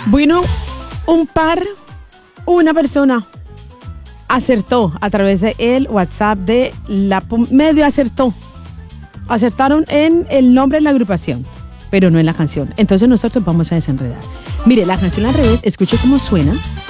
Bueno, una persona acertó a través de el WhatsApp de medio acertó. Acertaron en el nombre de la agrupación, pero no en la canción. Entonces nosotros vamos a desenredar. Mire, la canción al revés, escuche cómo suena.